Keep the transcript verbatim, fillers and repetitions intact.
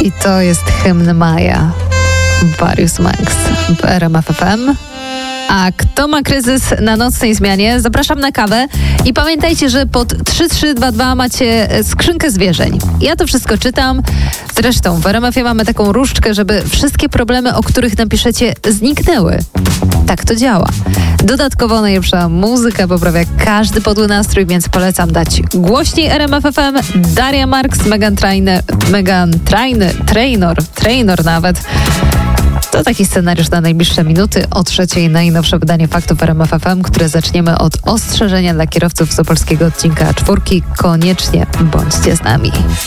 I to jest hymn Maja. Various Manx w R M F F M. A kto ma kryzys na nocnej zmianie, zapraszam na kawę i pamiętajcie, że pod trzy trzy dwa dwa macie skrzynkę zwierzeń. Ja to wszystko czytam. Zresztą w R M F-ie mamy taką różdżkę, żeby wszystkie problemy, o których napiszecie, zniknęły. Tak to działa. Dodatkowo najlepsza muzyka poprawia każdy podły nastrój, więc polecam dać głośniej R M F F M. Daria Marks, Megan Trainor, Megan Trainor, Trainor, Trainor nawet. To taki scenariusz na najbliższe minuty. O trzeciej najnowsze wydanie faktów R M F F M, które zaczniemy od ostrzeżenia dla kierowców z opolskiego odcinka czwórki. Koniecznie bądźcie z nami.